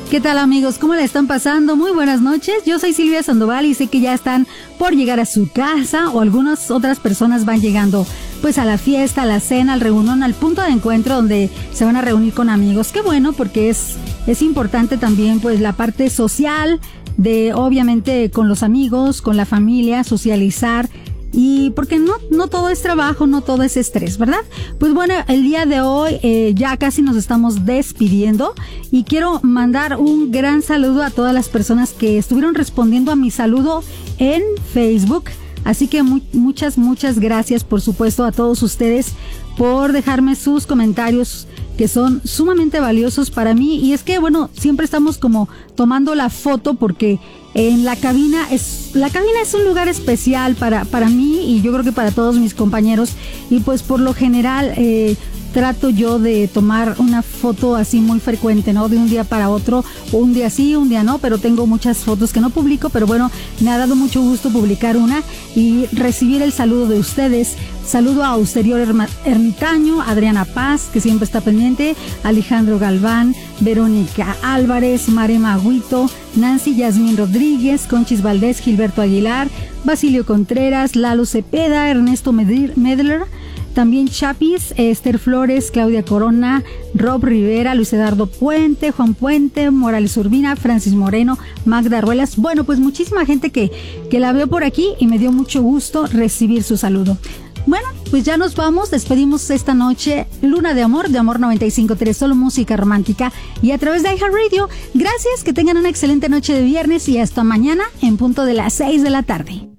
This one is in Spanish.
¿Qué tal, amigos? ¿Cómo la están pasando? Muy buenas noches. Yo soy Silvia Sandoval y sé que ya están por llegar a su casa o algunas otras personas van llegando pues a la fiesta, a la cena, al reunión, al punto de encuentro donde se van a reunir con amigos. Qué bueno, porque es importante también pues la parte social de obviamente con los amigos, con la familia, socializar. Y porque no todo es trabajo, no todo es estrés, ¿verdad? Pues bueno, el día de hoy ya casi nos estamos despidiendo y quiero mandar un gran saludo a todas las personas que estuvieron respondiendo a mi saludo en Facebook. Así que muchas gracias, por supuesto, a todos ustedes por dejarme sus comentarios que son sumamente valiosos para mí. Y es que, bueno, siempre estamos como tomando la foto porque en la cabina es un lugar especial para mí y yo creo que para todos mis compañeros. Y pues por lo general trato yo de tomar una foto así muy frecuente, ¿no? De un día para otro, un día sí, un día no, pero tengo muchas fotos que no publico, pero bueno, me ha dado mucho gusto publicar una y recibir el saludo de ustedes. Saludo a Austerior Ermitaño, Adriana Paz, que siempre está pendiente, Alejandro Galván, Verónica Álvarez, Marema Agüito, Nancy Yasmín Rodríguez, Conchis Valdés, Gilberto Aguilar, Basilio Contreras, Lalo Cepeda, Ernesto Medler, también Chapis, Esther Flores, Claudia Corona, Rob Rivera, Luis Eduardo Puente, Juan Puente, Morales Urbina, Francis Moreno, Magda Ruelas. Bueno, pues muchísima gente que la veo por aquí y me dio mucho gusto recibir su saludo. Bueno, pues ya nos vamos, despedimos esta noche Luna de Amor 95.3, solo música romántica y a través de iHeartRadio. Gracias, que tengan una excelente noche de viernes y hasta mañana en punto de las 6 de la tarde.